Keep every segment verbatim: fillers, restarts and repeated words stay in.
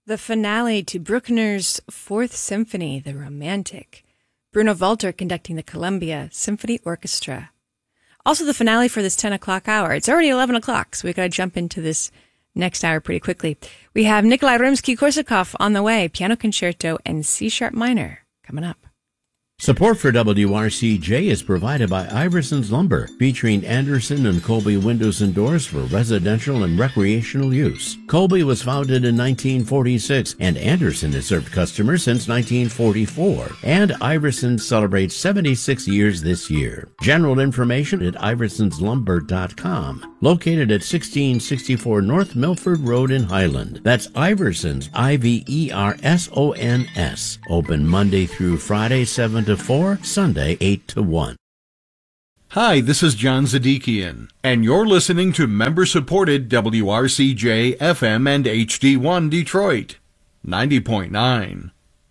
The finale to Bruckner's Fourth Symphony, The Romantic. Bruno Walter conducting the Columbia Symphony Orchestra. Also the finale for this ten o'clock hour. It's already eleven o'clock, so we've got to jump into this next hour pretty quickly. We have Nikolai Rimsky-Korsakov on the way, piano concerto and C-sharp minor coming up. Support for W R C J is provided by Iverson's Lumber, featuring Anderson and Colby windows and doors for residential and recreational use. Colby was founded in nineteen forty-six, and Anderson has served customers since nineteen forty-four. And Iverson celebrates seventy-six years this year. General information at iversons lumber dot com. Located at sixteen sixty-four North Milford Road in Highland. That's Iversons, I V E R S O N S. Open Monday through Friday, seven to four, Sunday eight to one. Hi, this is John Zadikian, and you're listening to member-supported W R C J F M and H D one Detroit, ninety point nine.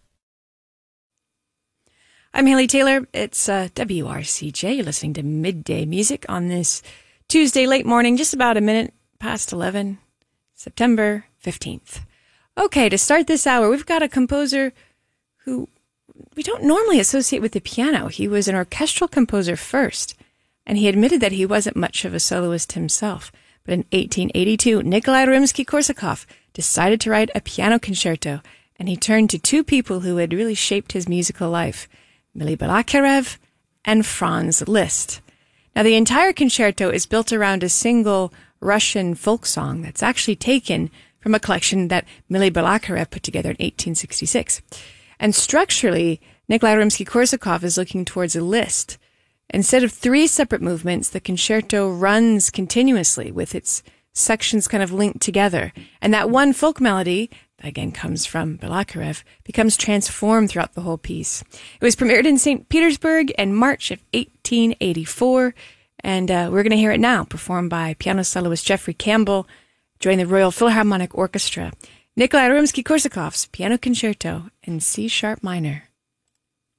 I'm Haley Taylor. It's uh, W R C J. You're listening to Midday Music on this Tuesday late morning, just about a minute past eleven, September fifteenth. Okay, to start this hour, we've got a composer who we don't normally associate with the piano. He was an orchestral composer first, and he admitted that he wasn't much of a soloist himself. But in eighteen eighty-two, Nikolai Rimsky-Korsakov decided to write a piano concerto, and he turned to two people who had really shaped his musical life, Mily Balakirev and Franz Liszt. Now, the entire concerto is built around a single Russian folk song that's actually taken from a collection that Mily Balakirev put together in eighteen sixty-six. And structurally, Nikolai Rimsky-Korsakov is looking towards a Liszt. Instead of three separate movements, the concerto runs continuously with its sections kind of linked together. And that one folk melody, that again comes from Balakirev, becomes transformed throughout the whole piece. It was premiered in Saint Petersburg in March of eighteen eighty-four, and uh, we're going to hear it now, performed by piano soloist Jeffrey Campbell, joining the Royal Philharmonic Orchestra. Nikolai Rimsky-Korsakov's Piano Concerto in C-sharp minor.